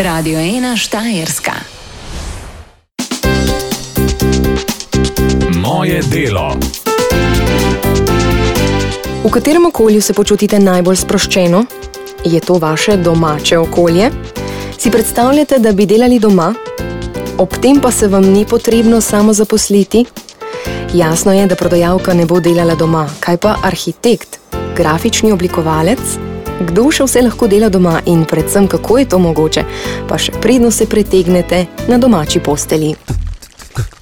Radio 1 Štajerska. Moje delo. V katerem okolju se počutite najbolj sproščeno? Je to vaše domače okolje? Si predstavljate, da bi delali doma? Ob tem pa se vam ni potrebno samo zaposliti? Jasno je, da prodajalka ne bo delala doma. Kaj pa arhitekt? Grafični oblikovalec? Kdo še vse lahko dela doma in predvsem kako je to mogoče? Pa še predno se pretegnete na domači postelji.